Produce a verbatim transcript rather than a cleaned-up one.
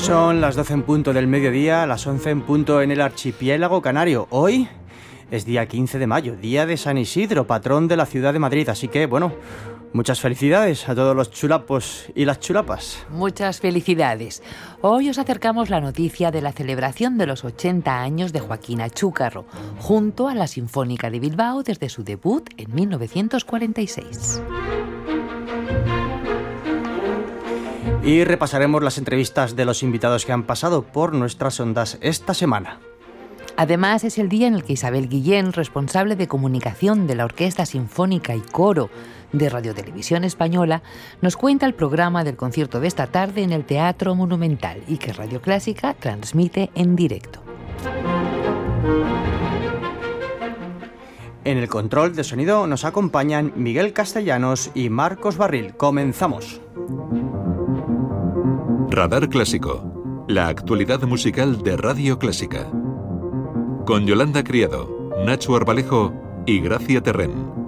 Son las doce en punto del mediodía, las once en punto en el archipiélago canario. Hoy es día quince de mayo, día de San Isidro, patrón de la ciudad de Madrid. Así que, bueno, muchas felicidades a todos los chulapos y las chulapas. Muchas felicidades. Hoy os acercamos la noticia de la celebración de los ochenta años de Joaquín Achúcarro, junto a la Sinfónica de Bilbao desde su debut en mil novecientos cuarenta y seis. Y repasaremos las entrevistas de los invitados que han pasado por nuestras ondas esta semana. Además, es el día en el que Isabel Guillén, responsable de comunicación de la Orquesta Sinfónica y Coro de Radio Televisión Española, nos cuenta el programa del concierto de esta tarde en el Teatro Monumental y que Radio Clásica transmite en directo. En el control de sonido nos acompañan Miguel Castellanos y Marcos Barril. Comenzamos. Radar Clásico, la actualidad musical de Radio Clásica. Con Yolanda Criado, Nacho Arbalejo y Gracia Terrén.